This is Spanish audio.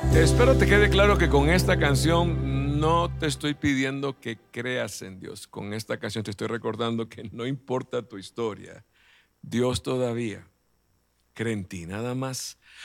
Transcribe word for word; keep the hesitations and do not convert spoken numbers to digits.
Espero te quede claro que con esta canción no te estoy pidiendo que creas en Dios. Con esta canción te estoy recordando que no importa tu historia, Dios todavía cree en ti, nada más.